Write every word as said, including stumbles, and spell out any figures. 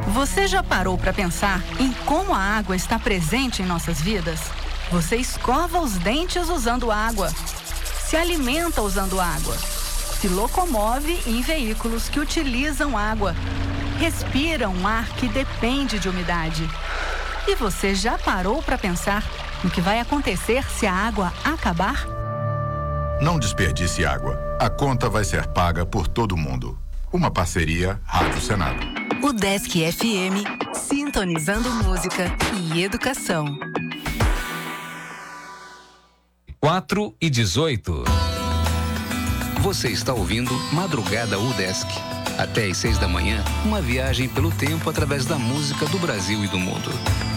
Você já parou para pensar em como a água está presente em nossas vidas? Você escova os dentes usando água, se alimenta usando água, se locomove em veículos que utilizam água, respira um ar que depende de umidade. E você já parou para pensar no que vai acontecer se a água acabar? Não desperdice água. A conta vai ser paga por todo mundo. Uma parceria Rádio Senado. O Desk F M, sintonizando música e educação. quatro e dezoito. Você está ouvindo Madrugada U Desk. Até às seis da manhã, uma viagem pelo tempo através da música do Brasil e do mundo.